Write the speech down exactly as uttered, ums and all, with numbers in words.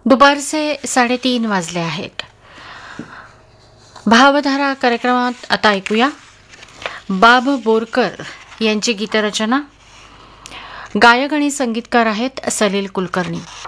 दुपारचे साडेतीन वाजले आहेत. भावधारा कार्यक्रमात आता ऐकूया बाब बोरकर यांची गीतरचना. गायक आणि संगीतकार आहेत सलील कुलकर्णी.